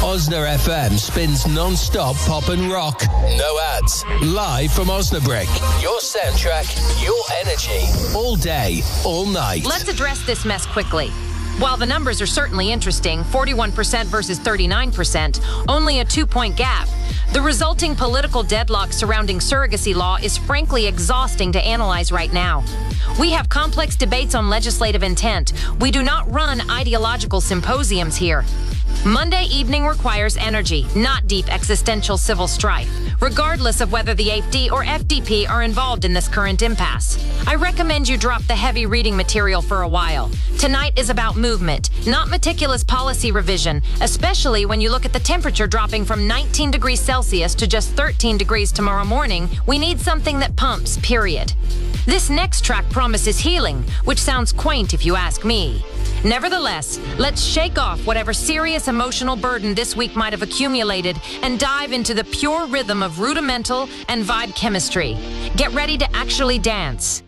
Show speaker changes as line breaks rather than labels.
Osna FM spins non-stop pop and rock. No ads. Live from Osnabrück. Your soundtrack, your energy. All day, all night.
Let's address this mess quickly. While the numbers are certainly interesting, 41% versus 39%, only a 2-point gap, the resulting political deadlock surrounding surrogacy law is frankly exhausting to analyze right now. We have complex debates on legislative intent. We do not run ideological symposiums here. Monday evening requires energy, not deep existential civil strife, regardless of whether the AfD or FDP are involved in this current impasse. I recommend you drop the heavy reading material for a while. Tonight is about movement, not meticulous policy revision, especially when you look at the temperature dropping from 19 degrees Celsius to just 13 degrees tomorrow morning. We need something that pumps, period. This next track promises healing, which sounds quaint if you ask me. Nevertheless, let's shake off whatever serious emotional burden this week might have accumulated and dive into the pure rhythm of rudimental and vibe chemistry. Get ready to actually dance.